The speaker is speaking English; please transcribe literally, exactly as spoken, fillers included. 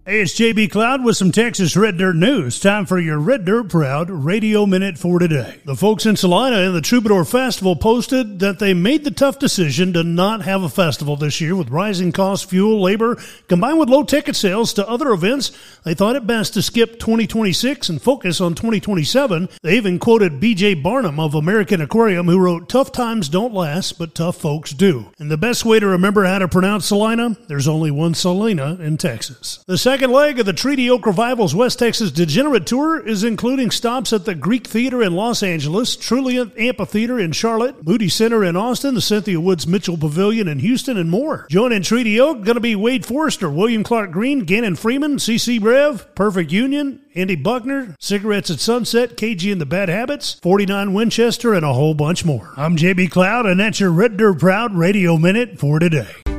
Hey, it's J B Cloud with some Texas Red Dirt news. Time for your Red Dirt Proud Radio Minute for today. The folks in Salina and the Troubadour Festival posted that they made the tough decision to not have a festival this year with rising costs, fuel, labor, combined with low ticket sales to other events. They thought it best to skip twenty twenty-six and focus on twenty twenty-seven. They even quoted B J Barnum of American Aquarium, who wrote, "Tough times don't last, but tough folks do." And the best way to remember how to pronounce Salina, there's only one Salina in Texas. The second second leg of the Treaty Oak Revival's West Texas Degenerate Tour is including stops at the Greek Theater in Los Angeles, Trulient Amphitheater in Charlotte, Moody Center in Austin, the Cynthia Woods Mitchell Pavilion in Houston, and more. Joining Treaty Oak going to be Wade Forrester, William Clark Green, Gannon Freeman, C C Brev, Perfect Union, Andy Buckner, Cigarettes at Sunset, K G and the Bad Habits, forty-nine Winchester, and a whole bunch more. I'm J B Cloud, and that's your Red Dirt Proud Radio Minute for today.